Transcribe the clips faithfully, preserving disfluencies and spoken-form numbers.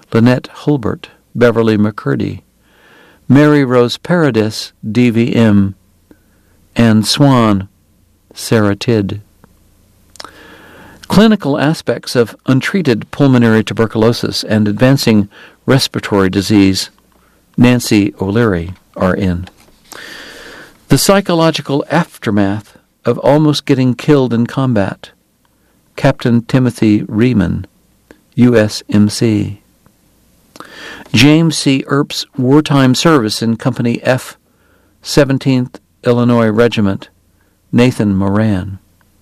Lynette Hulbert, Beverly McCurdy, Mary Rose Paradis, D V M, Anne Swan, Sarah Tidd. Clinical aspects of untreated pulmonary tuberculosis and advancing respiratory disease, Nancy O'Leary, R N. The psychological aftermath of almost getting killed in combat, Captain Timothy Riemann, U S M C. James C. Earp's wartime service in Company F, seventeenth Illinois Regiment, Nathan Moran.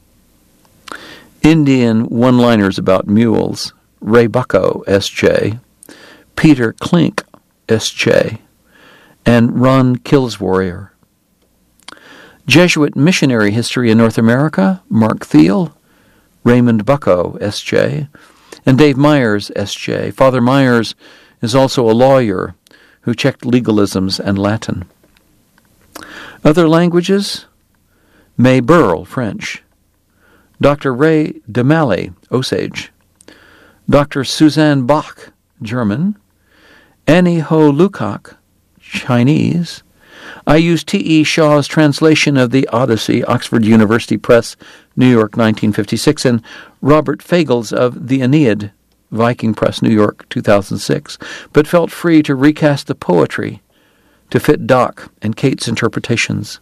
Indian one-liners about mules, Ray Bucko, S J, Peter Klink, S J, and Ron Killswarrior. Jesuit missionary history in North America, Mark Thiel, Raymond Bucko, S J, and Dave Myers, S J. Father Myers is also a lawyer who checked legalisms and Latin. Other languages, May Burrell, French, Doctor Ray Demali, Osage, Doctor Suzanne Bach, German, Annie Ho Lukac, Chinese. I used T E Shaw's translation of the Odyssey, Oxford University Press, New York, nineteen fifty-six, and Robert Fagel's of the Aeneid, Viking Press, New York, two thousand six, but felt free to recast the poetry to fit Doc and Kate's interpretations.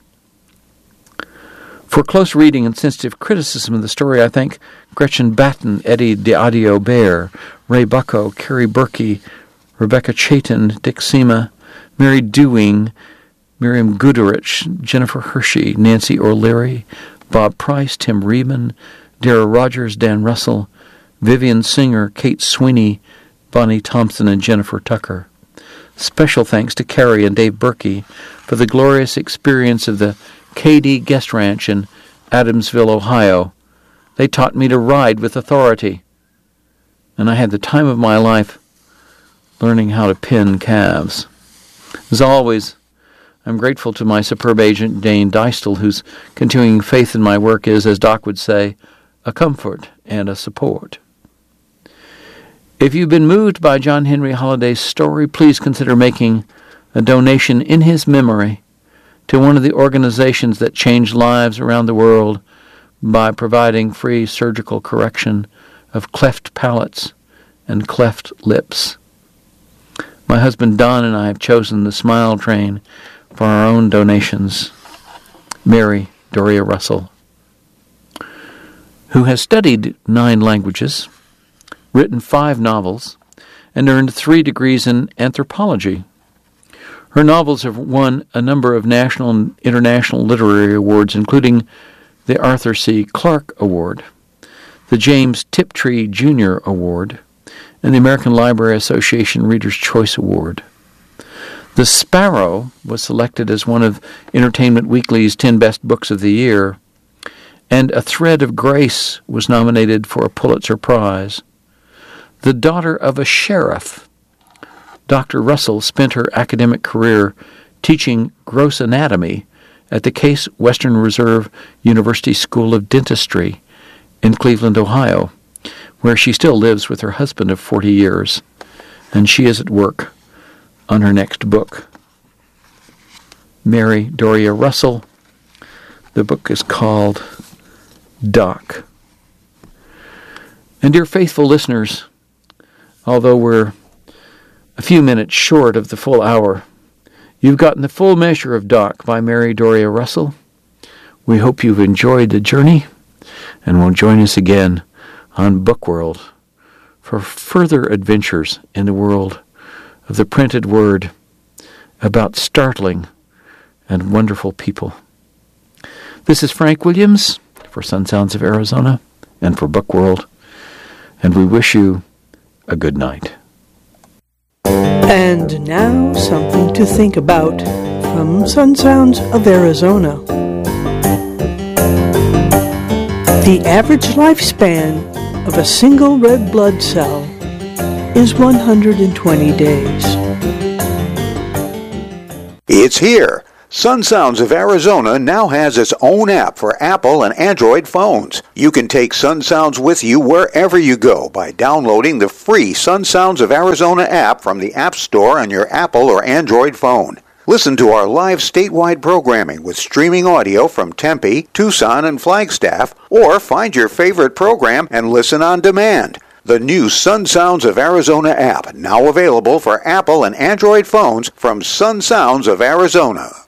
For close reading and sensitive criticism of the story, I thank Gretchen Batten, Eddie DeAdio Bear, Ray Bucko, Carrie Berkey, Rebecca Chaitin, Dick Sema, Mary Dewing, Miriam Goodrich, Jennifer Hershey, Nancy O'Leary, Bob Price, Tim Riemann, Dara Rogers, Dan Russell, Vivian Singer, Kate Sweeney, Bonnie Thompson, and Jennifer Tucker. Special thanks to Carrie and Dave Berkey for the glorious experience of the K D Guest Ranch in Adamsville, Ohio. They taught me to ride with authority, and I had the time of my life learning how to pin calves. As always, I'm grateful to my superb agent, Dane Dystel, whose continuing faith in my work is, as Doc would say, a comfort and a support. If you've been moved by John Henry Holliday's story, please consider making a donation in his memory to one of the organizations that change lives around the world by providing free surgical correction of cleft palates and cleft lips. My husband Don and I have chosen the Smile Train for our own donations. Mary Doria Russell, who has studied nine languages, written five novels, and earned three degrees in anthropology. Her novels have won a number of national and international literary awards, including the Arthur C. Clarke Award, the James Tiptree Junior Award, and the American Library Association Reader's Choice Award. The Sparrow was selected as one of Entertainment Weekly's ten Best Books of the Year, and A Thread of Grace was nominated for a Pulitzer Prize. The Daughter of a Sheriff, Doctor Russell spent her academic career teaching gross anatomy at the Case Western Reserve University School of Dentistry in Cleveland, Ohio, where she still lives with her husband of forty years, and she is at work on her next book. Mary Doria Russell. The book is called Doc. And dear faithful listeners, although we're a few minutes short of the full hour, you've gotten the full measure of Doc by Mary Doria Russell. We hope you've enjoyed the journey and will join us again on Bookworld for further adventures in the world of the printed word about startling and wonderful people. This is Frank Williams for Sun Sounds of Arizona and for Bookworld, and we wish you a good night. And now something to think about from Sun Sounds of Arizona. The average lifespan of a single red blood cell is one hundred twenty days. It's here. Sun Sounds of Arizona now has its own app for Apple and Android phones. You can take Sun Sounds with you wherever you go by downloading the free Sun Sounds of Arizona app from the App Store on your Apple or Android phone. Listen to our live statewide programming with streaming audio from Tempe, Tucson, and Flagstaff, or find your favorite program and listen on demand. The new Sun Sounds of Arizona app, now available for Apple and Android phones from Sun Sounds of Arizona.